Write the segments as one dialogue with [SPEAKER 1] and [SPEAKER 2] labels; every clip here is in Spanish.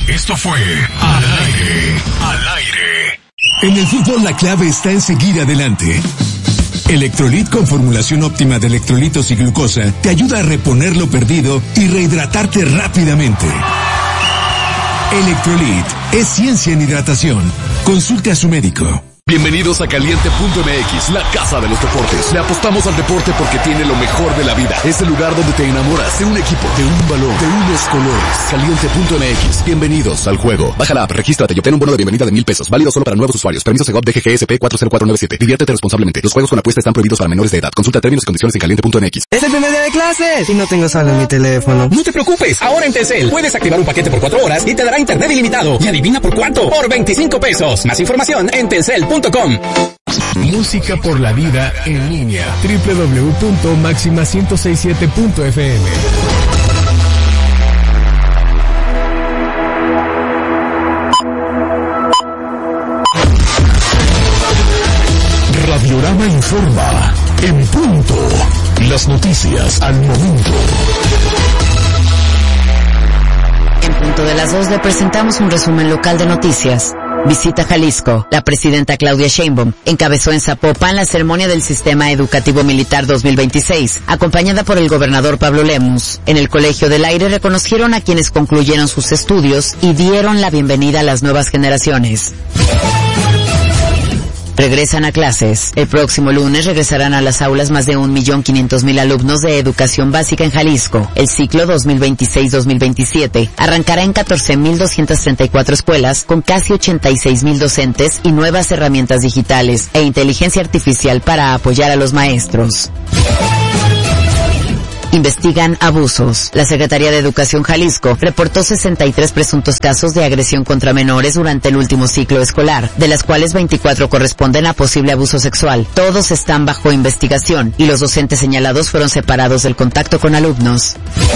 [SPEAKER 1] Esto fue Al Aire.
[SPEAKER 2] En el fútbol la clave está en seguir adelante. Electrolit con formulación óptima de electrolitos y glucosa te ayuda a reponer lo perdido y rehidratarte rápidamente. Electrolit es ciencia en hidratación. Consulte a su médico.
[SPEAKER 3] Bienvenidos a Caliente.mx, la casa de los deportes. Le apostamos al deporte porque tiene lo mejor de la vida. Es el lugar donde te enamoras de un equipo, de un balón, de unos colores. Caliente.mx, bienvenidos al juego. Baja la app, regístrate y obtén un bono de bienvenida de $1,000. Válido solo para nuevos usuarios. Permiso Segov DGGSP 40497. Diviértete responsablemente. Los juegos con apuesta están prohibidos para menores de edad. Consulta términos y condiciones en Caliente.mx.
[SPEAKER 4] Es el primer día de clases y no tengo saldo en mi teléfono.
[SPEAKER 5] No te preocupes, ahora en Telcel puedes activar un paquete por 4 horas y te dará internet ilimitado. Y adivina por cuánto, por $25. Más información en Telcel.com.
[SPEAKER 1] Música por la vida en línea. www.maxima1067.fm. Radiorama informa. En punto. Las noticias al momento.
[SPEAKER 6] En punto de las 2 le presentamos un resumen local de noticias. Visita Jalisco. La presidenta Claudia Sheinbaum encabezó en Zapopan la ceremonia del Sistema Educativo Militar 2026, acompañada por el gobernador Pablo Lemus. En el Colegio del Aire reconocieron a quienes concluyeron sus estudios y dieron la bienvenida a las nuevas generaciones. Regresan a clases. El próximo lunes regresarán a las aulas más de 1.500.000 alumnos de educación básica en Jalisco. El ciclo 2026-2027 arrancará en 14.234 escuelas con casi 86.000 docentes y nuevas herramientas digitales e inteligencia artificial para apoyar a los maestros. Investigan abusos. La Secretaría de Educación Jalisco reportó 63 presuntos casos de agresión contra menores durante el último ciclo escolar, de las cuales 24 corresponden a posible abuso sexual. Todos están bajo investigación y los docentes señalados fueron separados del contacto con alumnos.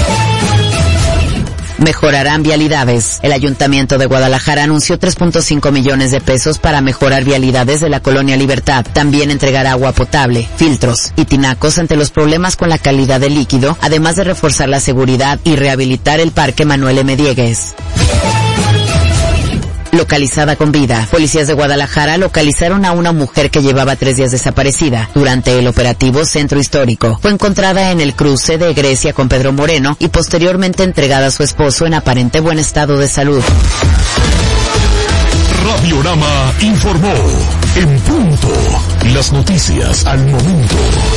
[SPEAKER 6] Mejorarán vialidades. El Ayuntamiento de Guadalajara anunció 3.5 millones de pesos para mejorar vialidades de la Colonia Libertad. También entregará agua potable, filtros y tinacos ante los problemas con la calidad del líquido, además de reforzar la seguridad y rehabilitar el Parque Manuel M. Diegues. Localizada con vida. Policías de Guadalajara localizaron a una mujer que llevaba 3 días desaparecida. Durante el operativo Centro Histórico, fue encontrada en el cruce de Grecia con Pedro Moreno y posteriormente entregada a su esposo en aparente buen estado de salud.
[SPEAKER 1] Radiorama informó. En punto. Las noticias al momento.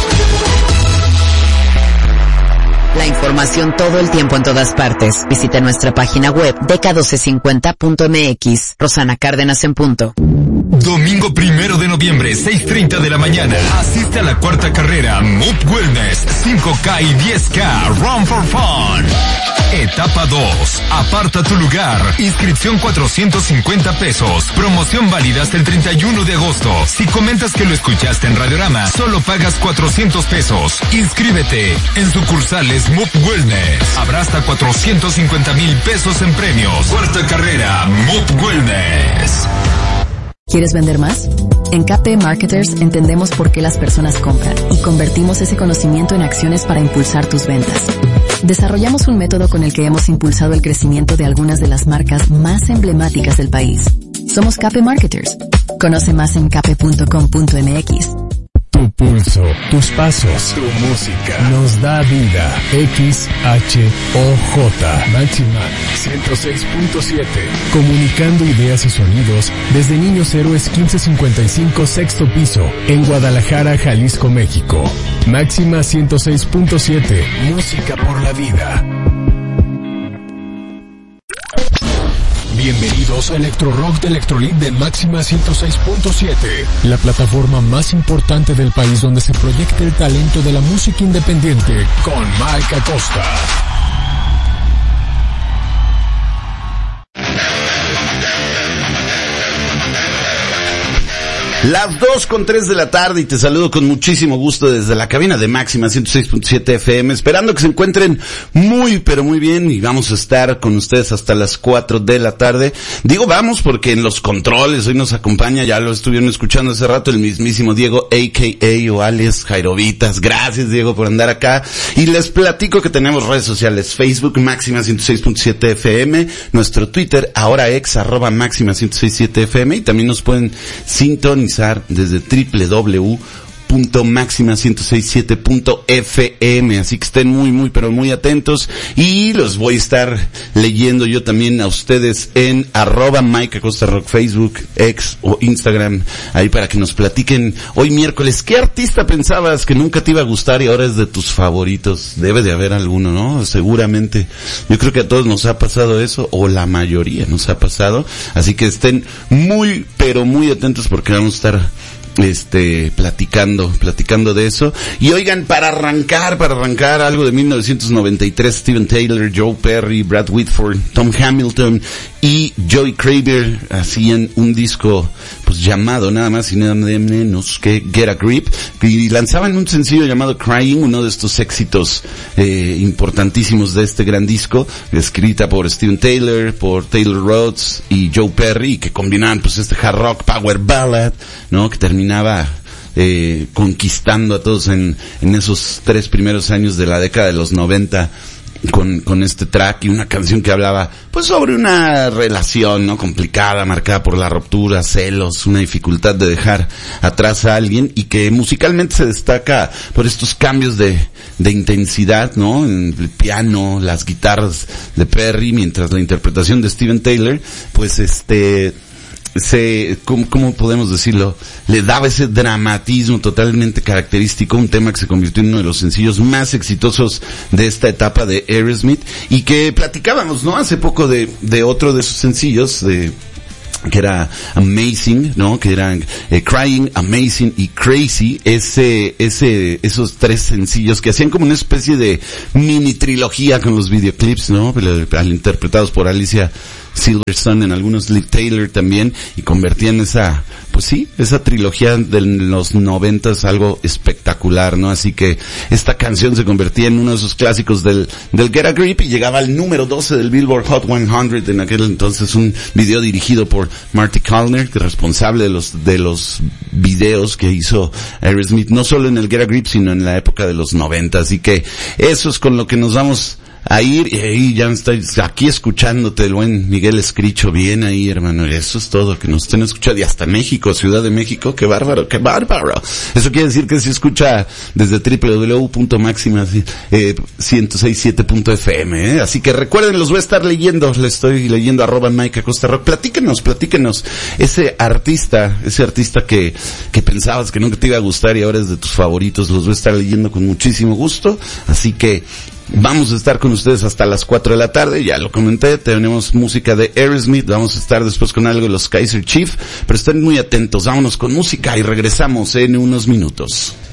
[SPEAKER 6] La información todo el tiempo en todas partes. Visita nuestra página web dk1250.mx. Rosana Cárdenas en punto.
[SPEAKER 7] Domingo 1 de noviembre, 6:30 de la mañana. Asiste a la 4ª carrera Mood Wellness 5K y 10K Run for Fun. Etapa 2. Aparta tu lugar. Inscripción $450. Promoción válida hasta el 31 de agosto. Si comentas que lo escuchaste en Radiorama, solo pagas $400. Inscríbete en sucursales Mood Wellness. Habrá hasta $450,000 en premios. 4ª carrera Mood Wellness.
[SPEAKER 8] ¿Quieres vender más? En KP Marketers entendemos por qué las personas compran y convertimos ese conocimiento en acciones para impulsar tus ventas. Desarrollamos un método con el que hemos impulsado el crecimiento de algunas de las marcas más emblemáticas del país. Somos KP Marketers. Conoce más en kp.com.mx.
[SPEAKER 1] Tu pulso, tus pasos, tu música nos da vida. XHOJ Máxima 106.7. Comunicando ideas y sonidos desde Niños Héroes 1555 6º piso en Guadalajara, Jalisco, México. Máxima 106.7. Música por la vida. Bienvenidos a Electro Rock de Electrolit de Máxima 106.7, la plataforma más importante del país donde se proyecta el talento de la música independiente con Mike Acosta.
[SPEAKER 9] Las 2:03 de la tarde y te saludo con muchísimo gusto desde la cabina de Máxima 106.7 FM, esperando que se encuentren muy, pero muy bien, y vamos a estar con ustedes hasta las 4 de la tarde. Digo vamos porque en los controles hoy nos acompaña, ya lo estuvieron escuchando hace rato, el mismísimo Diego, a.k.a. o alias Jairovitas. Gracias, Diego, por andar acá. Y les platico que tenemos redes sociales: Facebook, Máxima 106.7 FM, nuestro Twitter, ahora ex, @Máxima 106.7 FM, y también nos pueden sintonizar desde www.maxima1067.fm, así que estén muy, pero muy atentos, y los voy a estar leyendo yo también a ustedes en @Mike Acosta Rock, Facebook, X o Instagram, ahí para que nos platiquen hoy miércoles, ¿qué artista pensabas que nunca te iba a gustar y ahora es de tus favoritos? Debe de haber alguno, ¿no? Seguramente. Yo creo que a todos nos ha pasado eso, o la mayoría nos ha pasado, así que estén muy, pero muy atentos porque vamos a estar platicando de eso. Y oigan, para arrancar algo de 1993, Steven Tyler, Joe Perry, Brad Whitford, Tom Hamilton y Joey Craver hacían un disco pues llamado nada más y nada menos que Get a Grip, y lanzaban un sencillo llamado Crying, uno de estos éxitos importantísimos de este gran disco, escrita por Steven Tyler, por Taylor Rhodes y Joe Perry, y que combinaban pues este hard rock power ballad, ¿no? Que terminaba conquistando a todos en esos 3 primeros años de la década de los 90 con este track, y una canción que hablaba pues sobre una relación, ¿no? Complicada, marcada por la ruptura, celos, una dificultad de dejar atrás a alguien, y que musicalmente se destaca por estos cambios de intensidad, ¿no? En el piano, las guitarras de Perry, mientras la interpretación de Steven Tyler pues ¿cómo podemos decirlo? Le daba ese dramatismo totalmente característico, un tema que se convirtió en uno de los sencillos más exitosos de esta etapa de Aerosmith, y que platicábamos, ¿no? Hace poco de otro de sus sencillos, que era Amazing, ¿no? Que eran Crying, Amazing y Crazy, esos 3 sencillos que hacían como una especie de mini trilogía con los videoclips, ¿no? Interpretados por Alicia Silverstone, en algunos Liv Taylor también, y convertían esa trilogía de los 90s algo espectacular, ¿no? Así que esta canción se convertía en uno de esos clásicos del Get a Grip, y llegaba al número 12 del Billboard Hot 100 en aquel entonces, un video dirigido por Marty Callner, que es responsable de los videos que hizo Aerosmith, no solo en el Get a Grip, sino en la época de los 90. Así que eso es con lo que nos vamos a ir, y ahí ya estoy aquí escuchándote, el buen Miguel Escricho, bien ahí, hermano. Eso es todo, que nos estén escuchando, y hasta México, Ciudad de México, qué bárbaro. Eso quiere decir que se escucha desde www.maxima1067.fm, Así que recuerden, los voy a estar leyendo, les estoy leyendo @Mike Acosta Rock. Platíquenos ese artista que pensabas que nunca te iba a gustar y ahora es de tus favoritos. Los voy a estar leyendo con muchísimo gusto, así que vamos a estar con ustedes hasta las 4 de la tarde, ya lo comenté, tenemos música de Aerosmith, vamos a estar después con algo de los Kaiser Chiefs, pero estén muy atentos, vámonos con música y regresamos en unos minutos.